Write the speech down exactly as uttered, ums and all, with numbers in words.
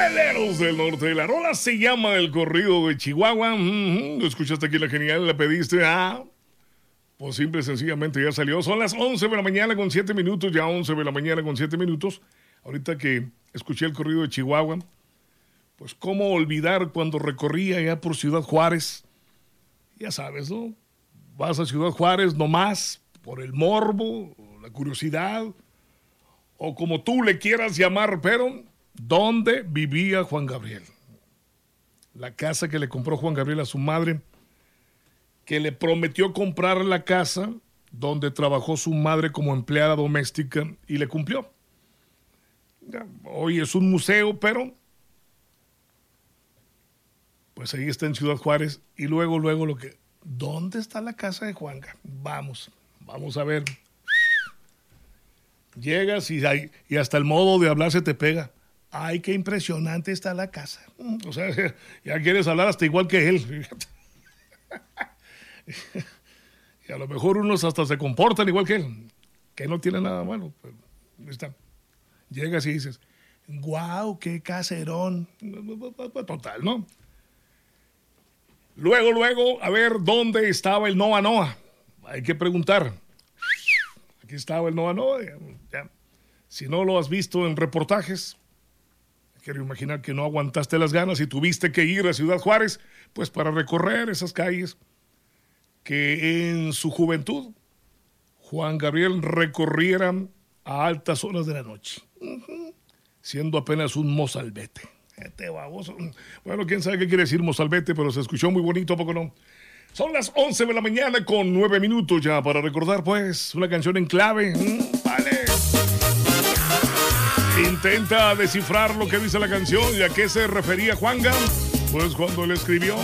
Traileros del Norte. La rola se llama El Corrido de Chihuahua. Mm-hmm. Lo escuchaste aquí, la genial, la pediste. Ah, pues simple y sencillamente ya salió. Son las once de la mañana con siete minutos. Ya once de la mañana con siete minutos. Ahorita que escuché El Corrido de Chihuahua, pues cómo olvidar cuando recorría ya por Ciudad Juárez. Ya sabes, ¿no? Vas a Ciudad Juárez nomás por el morbo, la curiosidad, o como tú le quieras llamar, pero ¿dónde vivía Juan Gabriel? La casa que le compró Juan Gabriel a su madre, que le prometió comprar la casa donde trabajó su madre como empleada doméstica y le cumplió. Ya, hoy es un museo, pero pues ahí está en Ciudad Juárez. Y luego, luego lo que... ¿Dónde está la casa de Juanga? Vamos, vamos a ver. Llegas y, hay, y hasta el modo de hablar se te pega. Ay, qué impresionante está la casa. O sea, ya quieres hablar hasta igual que él. Y a lo mejor unos hasta se comportan igual que él, que no tiene nada malo. Pero está. Llegas y dices, guau, qué caserón. Total, ¿no? Luego, luego, a ver, ¿dónde estaba el Noa Noa? Hay que preguntar. Aquí estaba el Noa Noa. Ya, ya. Si no lo has visto en reportajes, quiero imaginar que no aguantaste las ganas y tuviste que ir a Ciudad Juárez, pues para recorrer esas calles que en su juventud Juan Gabriel recorriera a altas horas de la noche, uh-huh. siendo apenas un mozalbete. Este baboso. Bueno, quién sabe qué quiere decir mozalbete, pero se escuchó muy bonito, ¿a poco no? Son las once de la mañana con nueve minutos ya para recordar, pues, una canción en clave. Mm, vale. Intenta descifrar lo que dice la canción y a qué se refería Juanga. Pues cuando le escribió